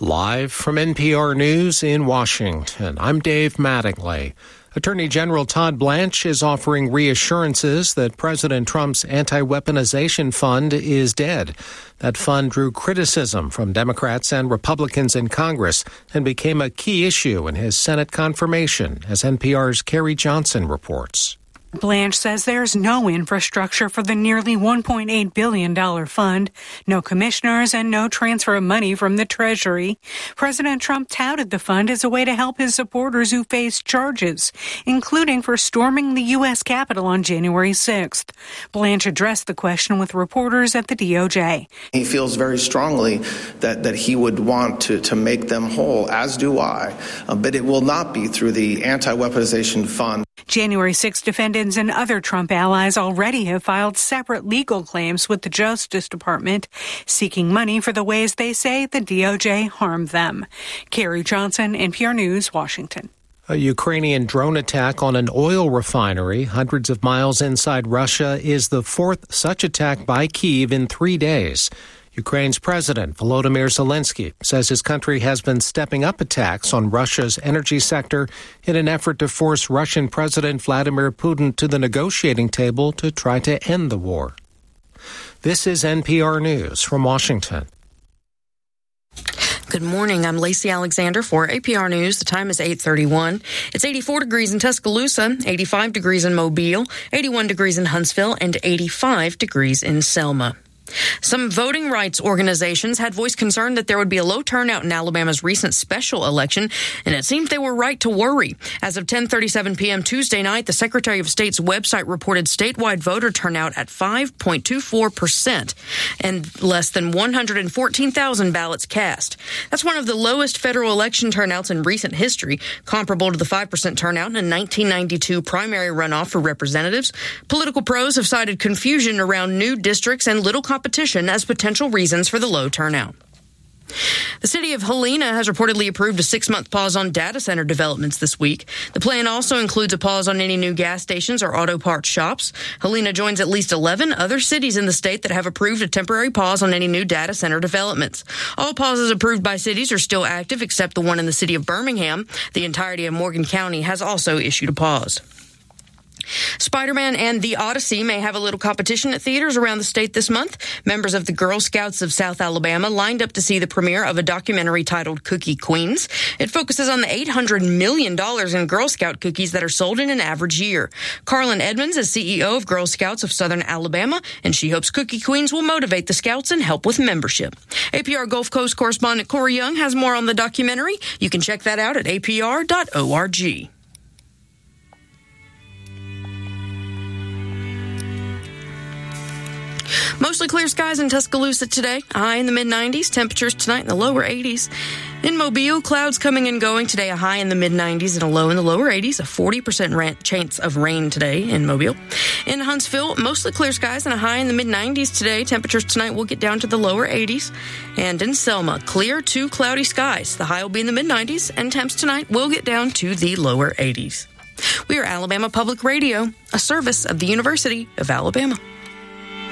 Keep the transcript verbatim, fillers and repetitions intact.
Live from N P R News in Washington, I'm Dave Mattingly. Attorney General Todd Blanche is offering reassurances that President Trump's anti-weaponization fund is dead. That fund drew criticism from Democrats and Republicans in Congress and became a key issue in his Senate confirmation, as N P R's Carrie Johnson reports. Blanche says there's no infrastructure for the nearly one point eight billion dollars fund, no commissioners, and no transfer of money from the Treasury. President Trump touted the fund as a way to help his supporters who face charges, including for storming the U S Capitol on January sixth. Blanche addressed the question with reporters at the D O J. He feels very strongly that, that he would want to, to make them whole, as do I, uh, but it will not be through the anti-weaponization fund. January sixth defendants and other Trump allies already have filed separate legal claims with the Justice Department, seeking money for the ways they say the D O J harmed them. Carrie Johnson, N P R News, Washington. A Ukrainian drone attack on an oil refinery hundreds of miles inside Russia is the fourth such attack by Kyiv in three days. Ukraine's President Volodymyr Zelensky says his country has been stepping up attacks on Russia's energy sector in an effort to force Russian President Vladimir Putin to the negotiating table to try to end the war. This is N P R News from Washington. Good morning. I'm Lacey Alexander for A P R News. The time is eight thirty-one. It's eighty-four degrees in Tuscaloosa, eighty-five degrees in Mobile, eighty-one degrees in Huntsville, and eighty-five degrees in Selma. Some voting rights organizations had voiced concern that there would be a low turnout in Alabama's recent special election, and it seems they were right to worry. As of ten thirty-seven p.m. Tuesday night, the Secretary of State's website reported statewide voter turnout at five point two four percent and less than one hundred fourteen thousand ballots cast. That's one of the lowest federal election turnouts in recent history, comparable to the five percent turnout in a nineteen ninety-two primary runoff for representatives. Political pros have cited confusion around new districts and little competition as potential reasons for the low turnout. The city of Helena has reportedly approved a six-month pause on data center developments this week. The plan also includes a pause on any new gas stations or auto parts shops. Helena joins at least eleven other cities in the state that have approved a temporary pause on any new data center developments. All pauses approved by cities are still active except the one in the city of Birmingham. The entirety of Morgan County has also issued a pause. Spider-Man and The Odyssey may have a little competition at theaters around the state this month. Members of the Girl Scouts of South Alabama lined up to see the premiere of a documentary titled Cookie Queens. It focuses on the eight hundred million dollars in Girl Scout cookies that are sold in an average year. Carlin Edmonds is C E O of Girl Scouts of Southern Alabama, and she hopes Cookie Queens will motivate the Scouts and help with membership. A P R Gulf Coast correspondent Corey Young has more on the documentary. You can check that out at A P R dot org. Mostly clear skies in Tuscaloosa today, a high in the mid nineties, temperatures tonight in the lower eighties. In Mobile, clouds coming and going today, a high in the mid nineties and a low in the lower eighties, a forty percent chance of rain today in Mobile. In Huntsville, mostly clear skies and a high in the mid nineties today, temperatures tonight will get down to the lower eighties. And in Selma, clear to cloudy skies, the high will be in the mid nineties and temps tonight will get down to the lower eighties. We are Alabama Public Radio, a service of the University of Alabama.